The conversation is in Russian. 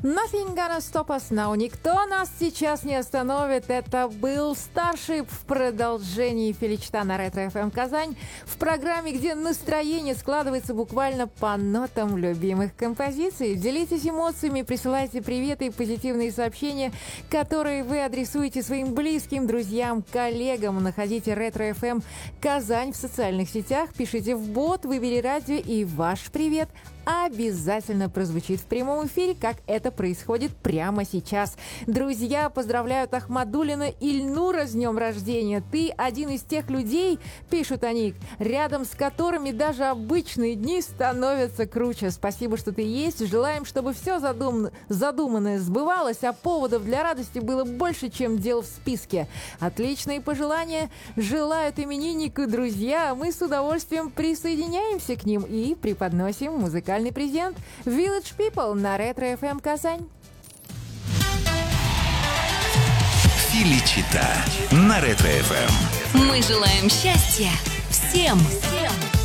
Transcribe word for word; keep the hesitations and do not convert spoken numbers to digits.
Nothing gonna stop us now. Никто нас сейчас не остановит. Это был Starship в продолжении Феличита на Ретро эф эм Казань. В программе, где настроение складывается буквально по нотам любимых композиций. Делитесь эмоциями, присылайте приветы и позитивные сообщения, которые вы адресуете своим близким, друзьям, коллегам. Находите Ретро эф эм Казань в социальных сетях, пишите в бот, выбери радио, и ваш привет обязательно прозвучит в прямом эфире, как это происходит прямо сейчас. Друзья, поздравляют Ахмадуллина Ильнура с днем рождения. Ты один из тех людей, пишут они, рядом с которыми даже обычные дни становятся круче. Спасибо, что ты есть. Желаем, чтобы все задум... задуманное сбывалось, а поводов для радости было больше, чем дел в списке. Отличные пожелания желают имениннику друзья. Мы с удовольствием присоединяемся к ним и преподносим музыкальный презент Village People на Ретро эф эм Казань. Феличита на Ретро эф эм. Мы желаем счастья всем. всем.